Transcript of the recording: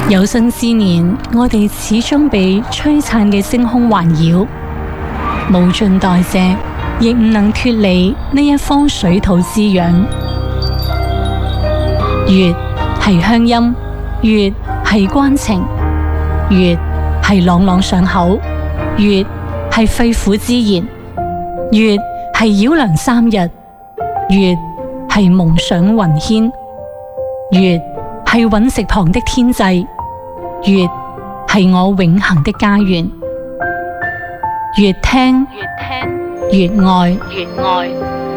有生之年，我哋始終被璀璨嘅星空環繞，無盡代謝，亦唔能脫離呢一方水土滋養。月係鄉音，月係關情，月係朗朗上口，月係肺腑之言，月係繞梁三日，月係夢想雲牽，月係隕石旁的天際，月係我永恆的家園。越聽越愛。